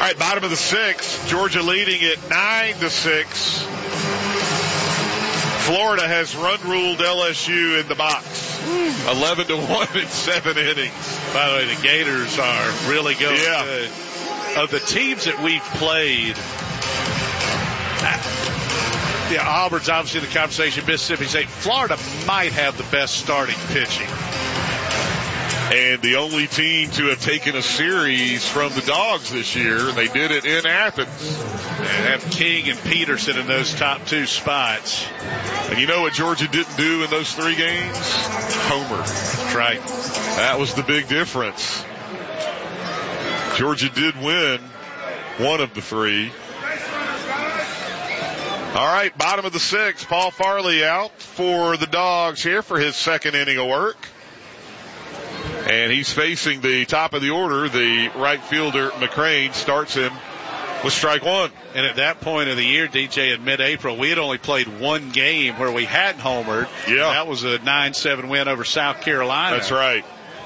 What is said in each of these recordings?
right, bottom of the sixth. Georgia leading it 9-6. Florida has run-ruled LSU in the box. 11-1 in 7 innings. By the way, the Gators are really going good. Of the teams that we've played, Auburn's obviously the conversation. Mississippi State, Florida might have the best starting pitching. And the only team to have taken a series from the Dogs this year. They did it in Athens. And have King and Peterson in those top 2 spots. And you know what Georgia didn't do in those 3 games? Homer. That's right. That was the big difference. Georgia did win one of the 3. All right, bottom of the 6th. Paul Farley out for the Dogs here for his second inning of work. And he's facing the top of the order. The right fielder, McCrane, starts him with strike 1. And at that point of the year, DJ, in mid-April, we had only played 1 game where we hadn't homered. Yeah. That was a 9-7 win over South Carolina. That's right.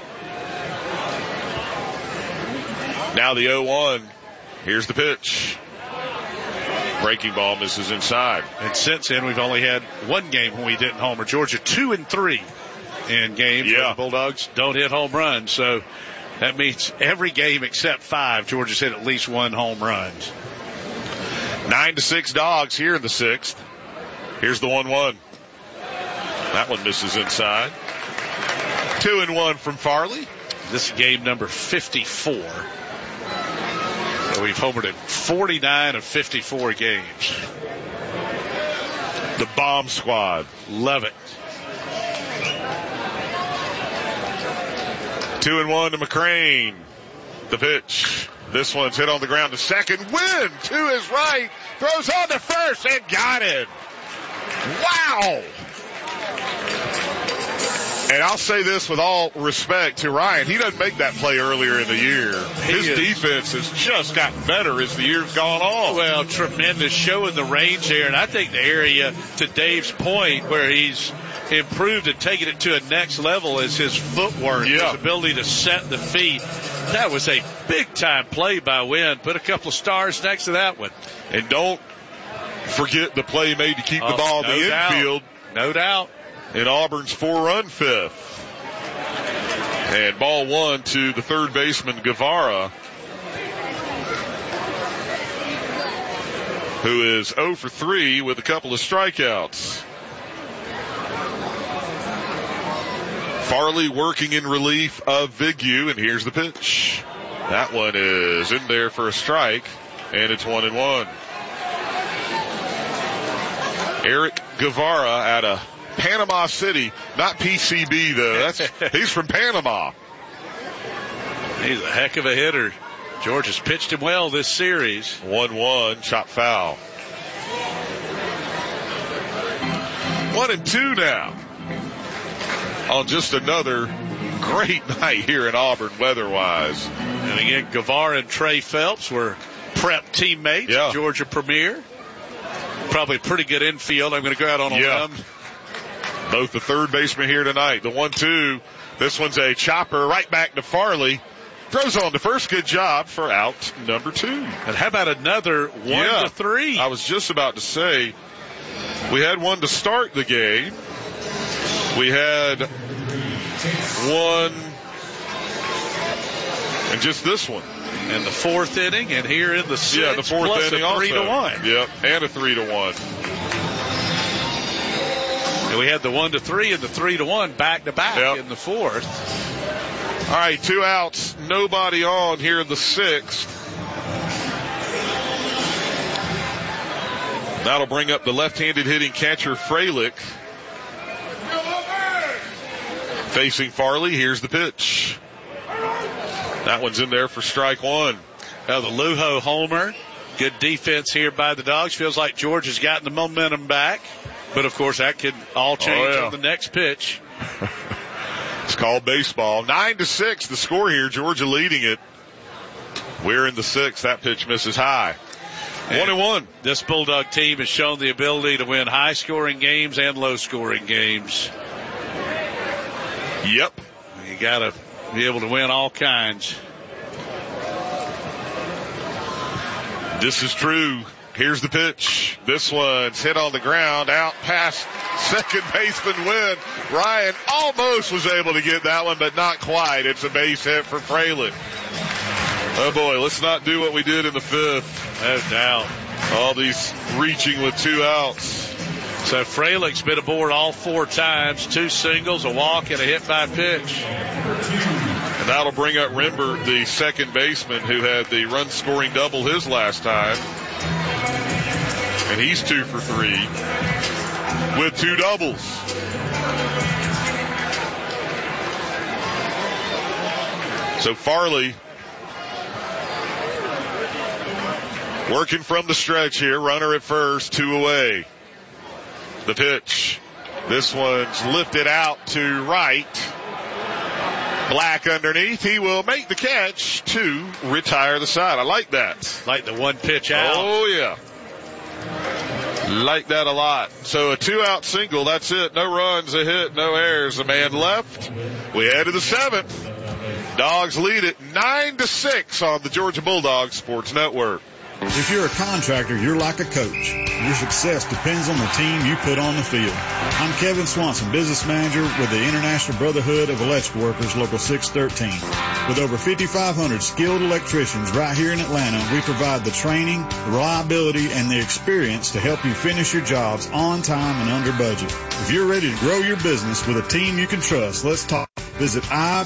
Now the 0-1. Here's the pitch. Breaking ball misses inside. And since then, we've only had 1 game when we didn't homer. Georgia 2-3 in games where the Bulldogs don't hit home runs. So that means every game except 5, Georgia's hit at least 1 home run. 9-6 Dogs here in the 6th. Here's the 1-1. That one misses inside. 2-1 from Farley. This is game number 54. And we've homered in 49 of 54 games. The bomb squad. Love it. 2-1 to McCrane. The pitch. This one's hit on the ground to second. Win to his right. Throws on to first and got it. Wow. And I'll say this with all respect to Ryan. He doesn't make that play earlier in the year. His defense has just gotten better as the year's gone on. Well, tremendous, showing the range there. And I think the area, to Dave's point, where he's improved and taken it to a next level is his footwork, his ability to set the feet. That was a big-time play by Wynn. Put a couple of stars next to that one. And don't forget the play he made to keep the ball in the infield. No doubt. In Auburn's 4-run 5th. And ball 1 to the third baseman, Guevara, who is 0 for 3 with a couple of strikeouts. Farley working in relief of Vigu, and here's the pitch. That one is in there for a strike, and it's 1-1. Eric Guevara out of Panama City, not PCB though. He's from Panama. He's a heck of a hitter. George has pitched him well this series. 1-1, chop foul. 1-2 now. On just another great night here in Auburn weather-wise. And again, Guevara and Trey Phelps were prep teammates. Yeah. Georgia Premier. Probably a pretty good infield. I'm going to go out on a limb. Both the third baseman here tonight. The 1-2. This one's a chopper right back to Farley. Throws on to first. Good job for out number 2. And how about another 1-3? I was just about to say, we had one to start the game. We had one, and just this one. In the 4th inning, and here in the 6th. Yeah, the 4th inning also. 3-1. Yep, and a 3-1. And we had the 1-3 and the 3-1 back to back in the 4th. All right, 2 outs, nobody on here in the 6th. That'll bring up the left-handed hitting catcher Freilich. Facing Farley, here's the pitch. That one's in there for strike 1. Now the Lujo homer. Good defense here by the Dogs. Feels like George has gotten the momentum back. But, of course, that could all change on the next pitch. It's called baseball. 9-6, the score here. Georgia leading it. We're in the 6th. That pitch misses high. 1-1. This Bulldog team has shown the ability to win high-scoring games and low-scoring games. Yep. You got to be able to win all kinds. This is true. Here's the pitch. This one's hit on the ground, out past second baseman Wynn. Ryan almost was able to get that one, but not quite. It's a base hit for Fralick. Oh boy, let's not do what we did in the fifth. No doubt. All these reaching with 2 outs. So Fralick's been aboard all 4 times, 2 singles, a walk, and a hit by pitch. And that'll bring up Rember, the second baseman who had the run scoring double his last time. And he's 2 for 3 with 2 doubles. So Farley working from the stretch here. Runner at first, 2 away. The pitch. This one's lifted out to right. Black underneath. He will make the catch to retire the side. I like that. Like the one pitch out. Oh, yeah. Like that a lot. So a 2-out single. That's it. No runs, a hit, no errors. A man left. We head to the 7th. Dogs lead it 9-6 on the Georgia Bulldogs Sports Network. If you're a contractor, you're like a coach. Your success depends on the team you put on the field. I'm Kevin Swanson, business manager with the International Brotherhood of Electrical Workers, Local 613. With over 5,500 skilled electricians right here in Atlanta, we provide the training, the reliability, and the experience to help you finish your jobs on time and under budget. If you're ready to grow your business with a team you can trust, let's talk. Visit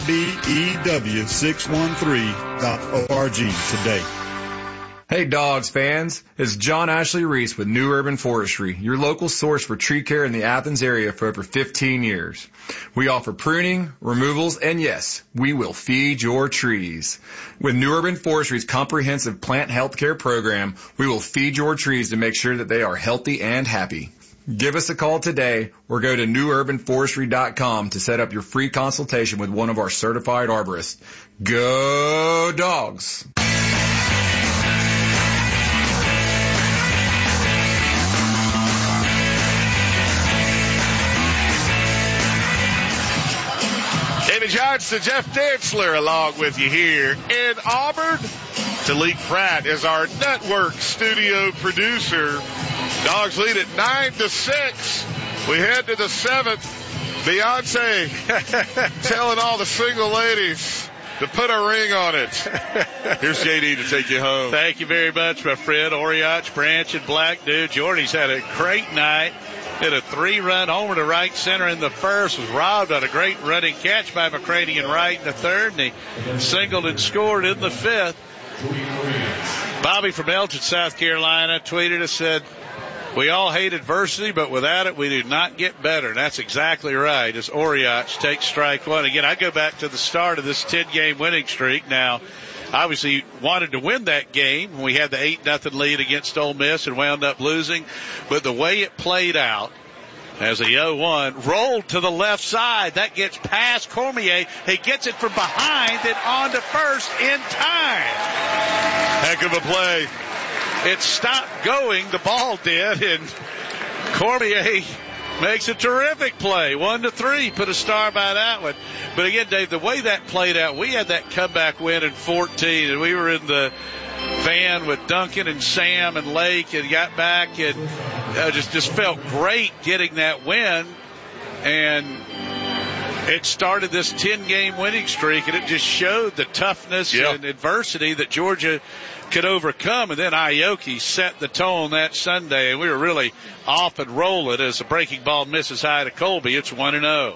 IBEW613.org today. Hey Dogs fans, it's John Ashley Reese with New Urban Forestry, your local source for tree care in the Athens area for over 15 years. We offer pruning, removals, and yes, we will feed your trees. With New Urban Forestry's comprehensive plant health care program, we will feed your trees to make sure that they are healthy and happy. Give us a call today or go to newurbanforestry.com to set up your free consultation with one of our certified arborists. Go Dogs! David Johnson, Jeff Dantzler along with you here in Auburn. Talik Pratt is our network studio producer. Dogs lead at 9-6. We head to the 7th. Beyonce telling all the single ladies to put a ring on it. Here's JD to take you home. Thank you very much, my friend. Oriach, Branch, and Black. Dude, Jordy's had a great night. Hit a 3-run homer to right center in the first. Was robbed on a great running catch by McCraney in right in the third. And he singled and scored in the 5th. Bobby from Elgin, South Carolina, tweeted us, said, we all hate adversity, but without it, we do not get better. And that's exactly right, as Oriach takes strike one. Again, I go back to the start of this 10-game winning streak. Now, obviously wanted to win that game. We had the 8-0 lead against Ole Miss and wound up losing. But the way it played out, as a 0-1 rolled to the left side, that gets past Cormier. He gets it from behind and on to first in time. Heck of a play. It stopped going, the ball did, and Cormier makes a terrific play. 1-3, put a star by that one. But again, Dave, the way that played out, we had that comeback win in 14, and we were in the van with Duncan and Sam and Lake and got back and just felt great getting that win. And it started this 10-game winning streak, and it just showed the toughness and adversity that Georgia could overcome. And then Aoki set the tone that Sunday, and we were really off and rolling as the breaking ball misses high to Colby. It's 1-0.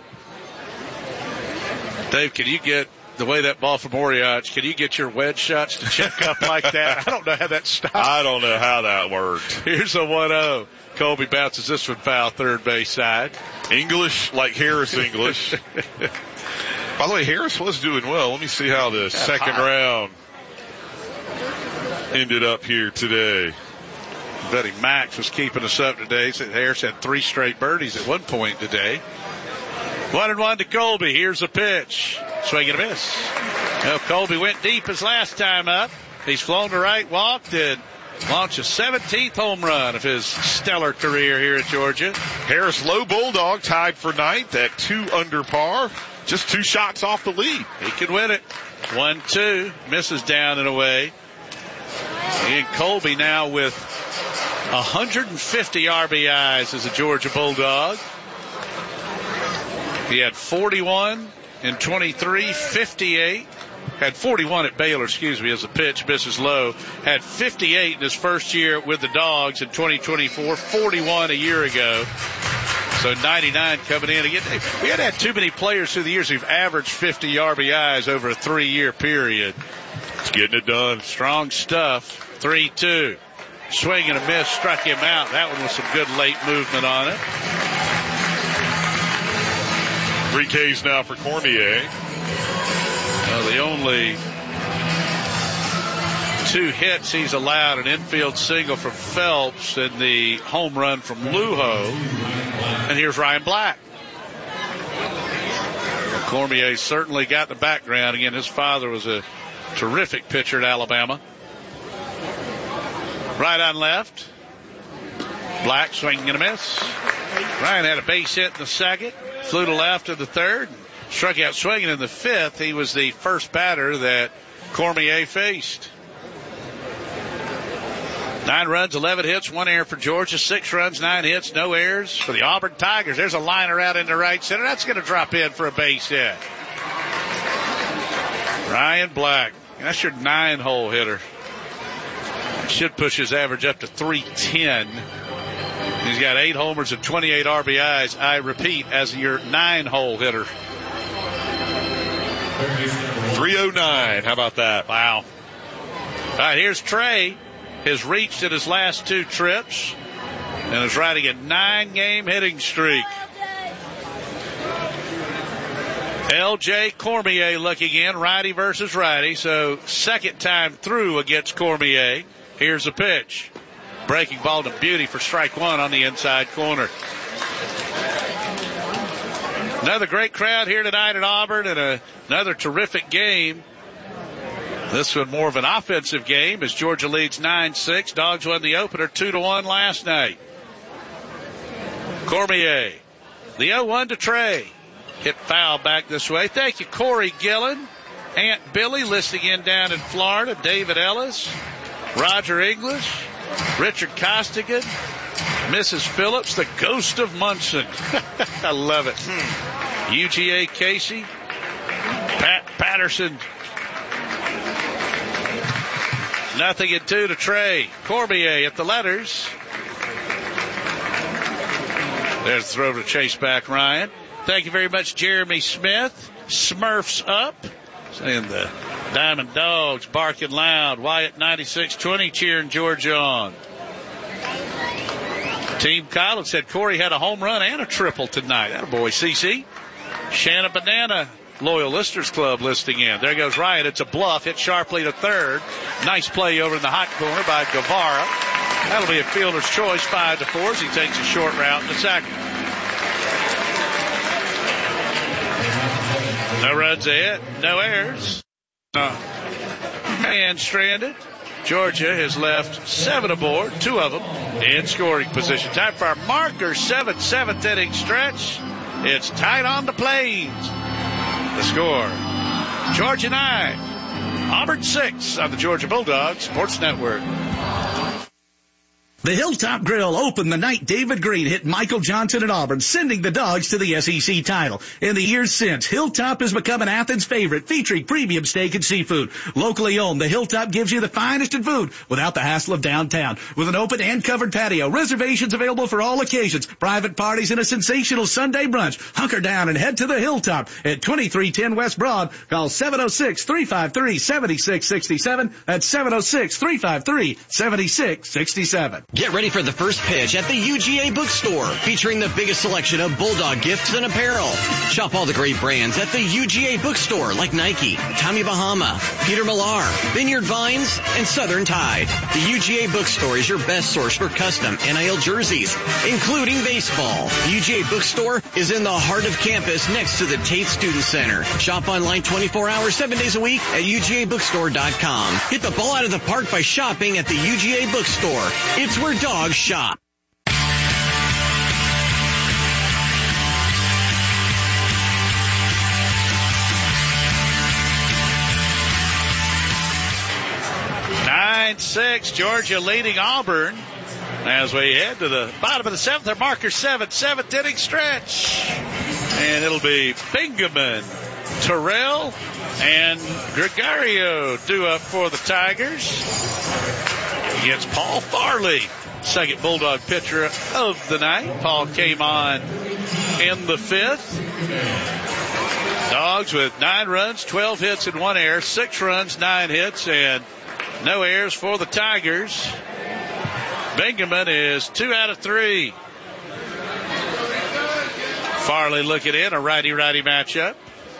Dave, can you get the way that ball from Oriach, can you get your wedge shots to check up like that? I don't know how that stopped. I don't know how that worked. Here's a 1-0. Colby bounces this one foul, third base side. English, like Harris English. By the way, Harris was doing well. Let me see how the second round ended up here today. Buddy Max was keeping us up today. Said Harris had 3 straight birdies at one point today. 1-1 to Colby. Here's a pitch. Swing and a miss. Well, Colby went deep his last time up. He's flown to right, walked, and launched a 17th home run of his stellar career here at Georgia. Harris Low Bulldog tied for 9th at 2 under par. Just 2 shots off the lead. He could win it. 1-2. Misses down and away. And Colby now with 150 RBIs as a Georgia Bulldog. He had 41 in 23, 58. Had 41 at Baylor, as the pitch misses low. Had 58 in his first year with the Dogs in 2024, 41 a year ago. So 99 coming in. Again, we haven't had too many players through the years who've averaged 50 RBIs over a 3-year period. It's getting it done. Strong stuff. 3-2. Swing and a miss, struck him out. That one was some good late movement on it. 3 Ks now for Cormier. The only 2 hits he's allowed, an infield single from Phelps and the home run from Lujo. And here's Ryan Black. Cormier certainly got the background. Again, his father was a terrific pitcher at Alabama. Right on left. Black swinging and a miss. Ryan had a base hit in the second. Flew to left in the third. Struck out swinging in the fifth. He was the first batter that Cormier faced. 9 runs, 11 hits, 1 error for Georgia. 6 runs, 9 hits, no errors for the Auburn Tigers. There's a liner out into right center. That's going to drop in for a base hit. Ryan Black. That's your 9-hole hitter. Should push his average up to 310. He's got 8 homers and 28 RBIs. I repeat, as your 9-hole hitter. 309. How about that? Wow. All right, here's Trey. Has reached in his last 2 trips and is riding a 9-game hitting streak. L.J. Cormier looking in, righty versus righty. So second time through against Cormier. Here's a pitch. Breaking ball to Beauty for strike 1 on the inside corner. Another great crowd here tonight at Auburn and another terrific game. This one more of an offensive game as Georgia leads 9-6. Dogs won the opener 2-1 last night. Cormier. The 0-1 to Trey. Hit foul back this way. Thank you, Corey Gillen. Aunt Billy listing in down in Florida. David Ellis. Roger English. Richard Costigan. Mrs. Phillips, the ghost of Munson. I love it. UGA Casey. Pat Patterson. 0-2 to Trey. Cormier at the letters. There's the throw to chase back Ryan. Thank you very much, Jeremy Smith. Smurfs up. And the Diamond Dogs barking loud. Wyatt 96-20 cheering Georgia on. Team Collins said Corey had a home run and a triple tonight. That boy, CC. Shanna Banana, Loyal Listeners Club listing in. There goes Ryan. It's a bluff. Hit sharply to third. Nice play over in the hot corner by Guevara. That'll be a fielder's choice, 5-4 as he takes a short route in the second. No runs ahead. No errors. And stranded. Georgia has left 7 aboard, 2 of them in scoring position. Time for our marker 7th inning stretch. It's tight on the Plains. The score, Georgia 9, Auburn 6 on the Georgia Bulldogs Sports Network. The Hilltop Grill opened the night David Green hit Michael Johnson at Auburn, sending the Dogs to the SEC title. In the years since, Hilltop has become an Athens favorite, featuring premium steak and seafood. Locally owned, the Hilltop gives you the finest in food without the hassle of downtown. With an open and covered patio, reservations available for all occasions, private parties, and a sensational Sunday brunch. Hunker down and head to the Hilltop at 2310 West Broad. Call 706-353-7667. That's 706-353-7667. Get ready for the first pitch at the UGA Bookstore, featuring the biggest selection of Bulldog gifts and apparel. Shop all the great brands at the UGA Bookstore, like Nike, Tommy Bahama, Peter Millar, Vineyard Vines, and Southern Tide. The UGA Bookstore is your best source for custom NIL jerseys, including baseball. The UGA Bookstore is in the heart of campus next to the Tate Student Center. Shop online 24 hours, 7 days a week at UGABookstore.com. Hit the ball out of the park by shopping at the UGA Bookstore. It's where dogs shop. 9-6. Georgia leading Auburn as we head to the bottom of the 7th. Their marker 7th inning stretch. And it'll be Bingaman, Terrell, and Gregorio due up for the Tigers against Paul Farley, second Bulldog pitcher of the night. Paul came on in the 5th. Dogs with 9 runs, 12 hits, and 1 error, 6 runs, 9 hits, and no errors for the Tigers. Bingaman is 2 out of 3. Farley looking in, a righty-righty matchup.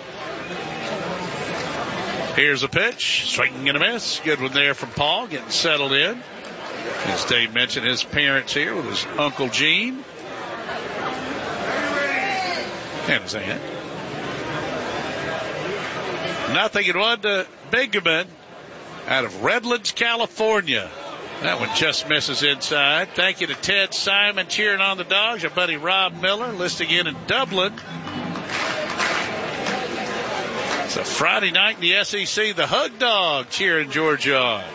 Here's a pitch, swing and a miss. Good one there from Paul, getting settled in. As Dave mentioned, his parents here with his Uncle Gene and his aunt. 0-1 to Bingaman out of Redlands, California. That one just misses inside. Thank you to Ted Simon cheering on the Dogs. Our buddy Rob Miller listing in Dublin. It's a Friday night in the SEC. The Hug Dog cheering Georgia on.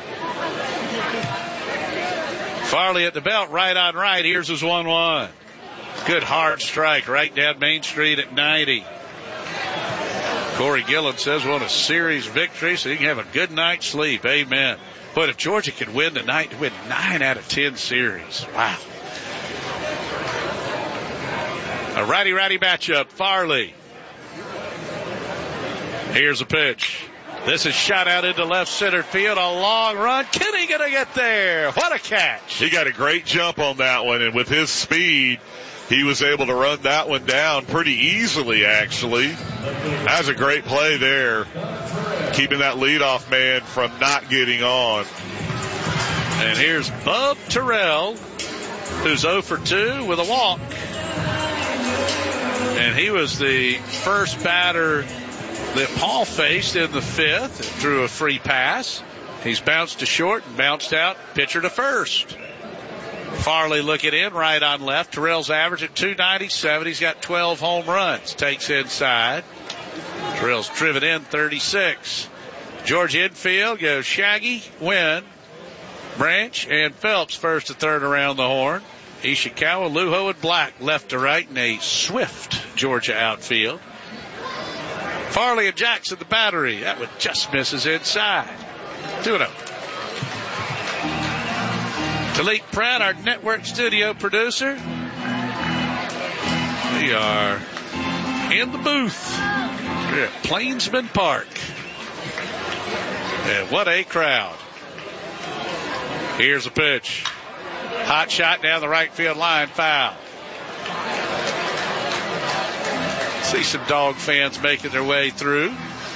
Farley at the belt, right on right. Here's his 1-1. Good hard strike right down Main Street at 90. Corey Gillen says won a series victory so he can have a good night's sleep. Amen. But if Georgia could win tonight, win 9 out of 10 series. Wow. A righty-righty matchup. Farley. Here's a pitch. This is shot out into left center field. A long run. Kenny gonna get there. What a catch. He got a great jump on that one, and with his speed, he was able to run that one down pretty easily, actually. That was a great play there, keeping that leadoff man from not getting on. And here's Bub Terrell, who's 0 for 2 with a walk. And he was the first batter that Paul faced in the 5th, threw a free pass. He's bounced to short and bounced out, pitcher to first. Farley looking in, right on left. Terrell's average at 297. He's got 12 home runs. Takes inside. Terrell's driven in 36. Georgia infield goes Shaggy, Wynn, Branch, and Phelps first to third around the horn. Ishikawa, Lujo, and Black left to right in a swift Georgia outfield. Farley and Jackson the battery. That one just misses inside. 2-0. Talit Pratt, our network studio producer. We are in the booth here at Plainsman Park. And what a crowd. Here's a pitch. Hot shot down the right field line, foul. See some Dog fans making their way through.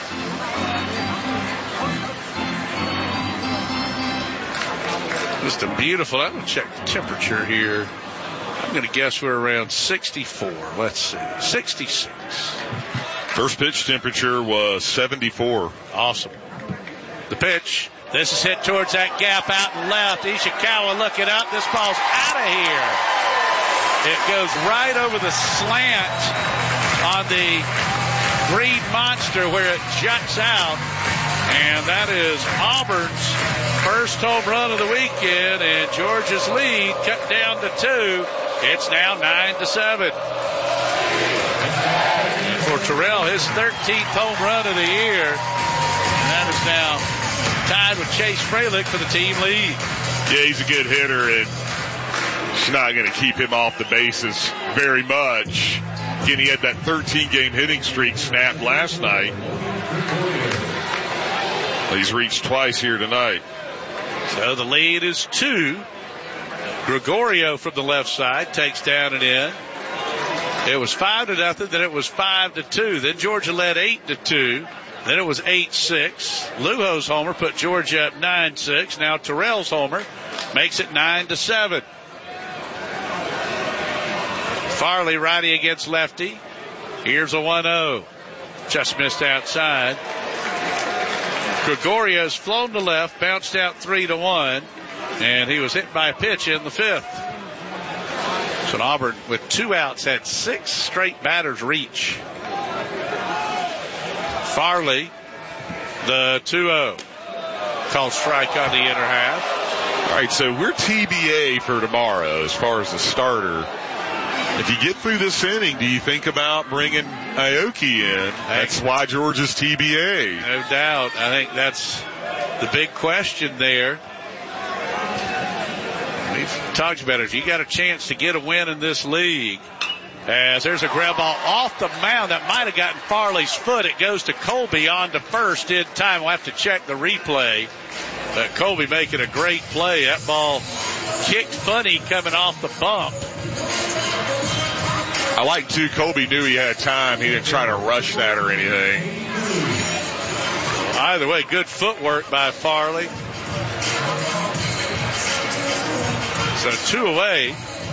Just a beautiful, I'm going to check the temperature here. I'm going to guess we're around 64. Let's see, 66. First pitch temperature was 74. Awesome. The pitch. This is hit towards that gap out and left. Ishikawa looking up. This ball's out of here. It goes right over the slant on the green monster where it juts out. And that is Auburn's first home run of the weekend, and Georgia's lead cut down to 2. It's now 9-7. For Terrell, his 13th home run of the year. And that is now tied with Chase Fralick for the team lead. Yeah, he's a good hitter, and it's not going to keep him off the bases very much. Again, he had that 13-game hitting streak snapped last night. He's reached twice here tonight. So the lead is 2. Gregorio from the left side takes down and in. It was 5-0, then it was 5-2. Then Georgia led 8-2. Then it was 8-6. Lujo's homer put Georgia up 9-6. Now Terrell's homer makes it 9-7. Farley righty against lefty. Here's a 1-0. Just missed outside. Gregorio's flown to left, bounced out 3-1, and he was hit by a pitch in the 5th. So Auburn, with 2 outs, had 6 straight batters reach. Farley, the 2-0. Called strike on the inner half. All right, so we're TBA for tomorrow as far as the starter. If you get through this inning, do you think about bringing Aoki in? That's why Georgia's TBA. No doubt. I think that's the big question there. We've talked about it. If you got a chance to get a win in this league, as there's a ground ball off the mound that might have gotten Farley's foot. It goes to Colby on to first in time. We'll have to check the replay. But Colby making a great play. That ball kicked funny coming off the bump. I like, too, Colby knew he had time. He didn't try to rush that or anything. Either way, good footwork by Farley. So 2 away.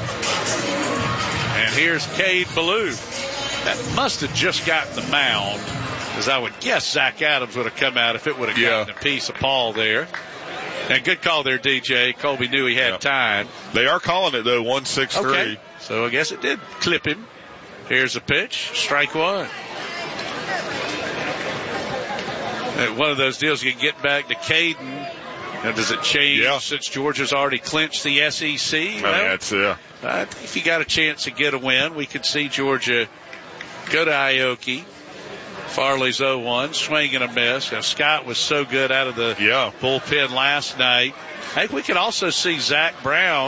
And here's Cade Ballou. That must have just gotten the mound, as I would guess Zach Adams would have come out if it would have gotten a piece of Paul there. And good call there, DJ. Colby knew he had time. They are calling it, though, 1-6-3. Okay. So I guess it did clip him. Here's a pitch. Strike one. And one of those deals you can get back to Caden. Now, does it change since Georgia's already clinched the SEC? That's if you got a chance to get a win, we could see Georgia go to Aoki. Farley's 0-1, swing and a miss. Now, Scott was so good out of the bullpen last night. I think we could also see Zach Brown.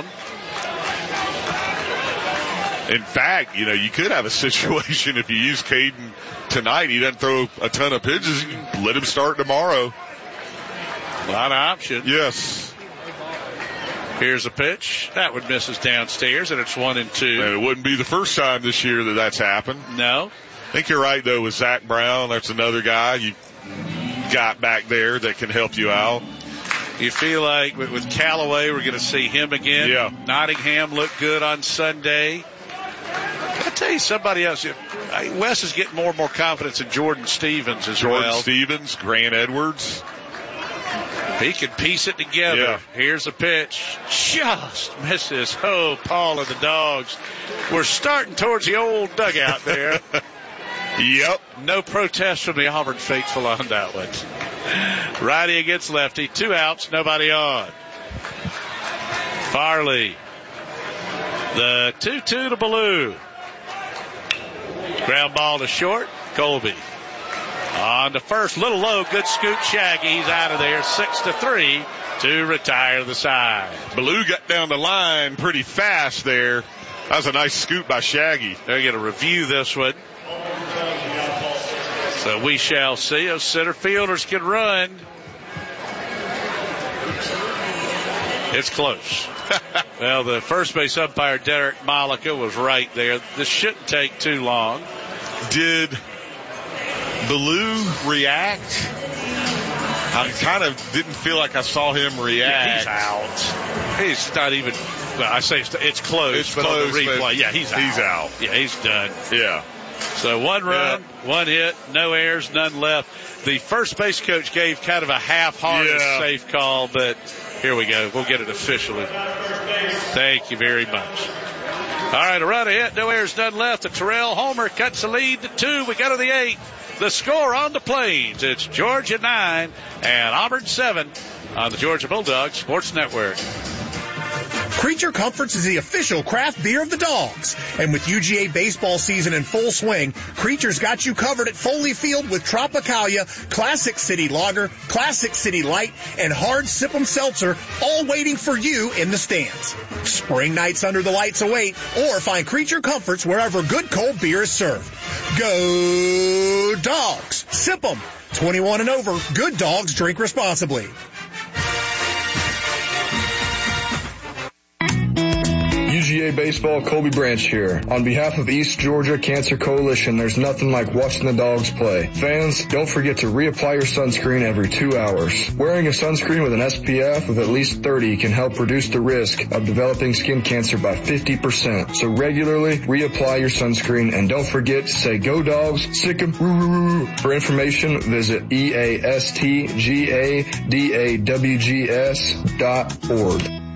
In fact, you could have a situation if you use Caden tonight. He doesn't throw a ton of pitches. You can let him start tomorrow. A lot of options. Yes. Here's a pitch. That one misses downstairs, and it's 1-2. And it wouldn't be the first time this year that that's happened. No. I think you're right, though, with Zach Brown. That's another guy you got back there that can help you out. You feel like with Callaway, we're going to see him again. Yeah. Nottingham looked good on Sunday. I'll tell you somebody else. Wes is getting more and more confidence in Jordan Stevens as well. Jordan Stevens, Grant Edwards. He can piece it together. Yeah. Here's a pitch. Just misses. Oh, Paul and the Dogs. We're starting towards the old dugout there. Yep. No protest from the Auburn faithful on that one. Righty against lefty. 2 outs, nobody on. Farley. The 2-2 to Ballou. Ground ball to short. Colby. On to first, little low, good scoop. Shaggy, he's out of there. 6-3 to retire the side. Ballou got down the line pretty fast there. That was a nice scoop by Shaggy. They're going to review this one. So we shall see. Those center fielders can run. It's close. Well, the first base umpire, Derek Malika, was right there. This shouldn't take too long. Did Ballou react? I kind of didn't feel like I saw him react. Yeah, he's out. He's not even, well, I say it's close. It's but close, on the replay, yeah, he's out. He's out. Yeah, he's done. Yeah. So 1 run, 1 hit, no errors, none left. The first base coach gave kind of a half-hearted safe call, but here we go. We'll get it officially. Thank you very much. All right, a run, a hit, no errors, none left. The Terrell homer cuts the lead to 2. We go to the 8th. The score on the Plains. It's Georgia 9 and Auburn 7 on the Georgia Bulldogs Sports Network. Creature Comforts is the official craft beer of the Dogs. And with UGA baseball season in full swing, Creature's got you covered at Foley Field with Tropicalia, Classic City Lager, Classic City Light, and Hard Sip'em Seltzer, all waiting for you in the stands. Spring nights under the lights await, or find Creature Comforts wherever good cold beer is served. Go Dogs! Sip 'em! 21 and over. Good dogs drink responsibly. UGA Baseball, Colby Branch here. On behalf of East Georgia Cancer Coalition, there's nothing like watching the Dogs play. Fans, don't forget to reapply your sunscreen every 2 hours. Wearing a sunscreen with an SPF of at least 30 can help reduce the risk of developing skin cancer by 50%. So regularly reapply your sunscreen, and don't forget to say go Dogs, sick 'em, roo roo roo. For information, visit eastgadawgs.org.